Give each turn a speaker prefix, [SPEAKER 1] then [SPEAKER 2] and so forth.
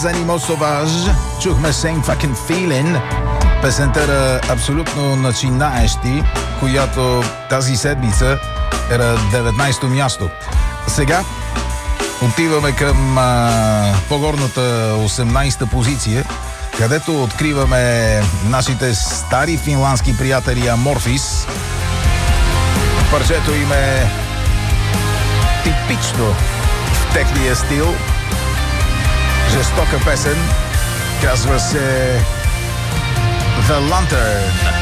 [SPEAKER 1] Les Animaux Sauvages. Чухме Same Fucking Feeling. Песента абсолютно начинаещи, която тази седмица е на 19-то място. Сега отиваме към по-горната 18-та позиция, където откриваме нашите стари финландски приятели Аморфис. Парчето им е типично в техния стил. Жестока песен. Казва се The Lantern.